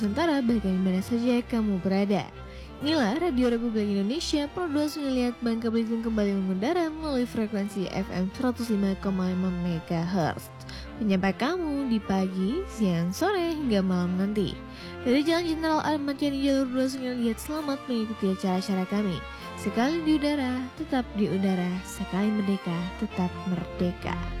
Sementara bagi mana saja kamu berada. Inilah Radio Republik Indonesia Pro 2 Lihat Bangka Belitung kembali mengudara melalui frekuensi FM 105,5 MHz. Menyapa kamu di pagi, siang, sore, hingga malam nanti. Dari Jalan Jenderal Ahmad Yani Jalur 2 Lihat, selamat mengikuti acara-acara kami. Sekali di udara, tetap di udara. Sekali merdeka, tetap merdeka.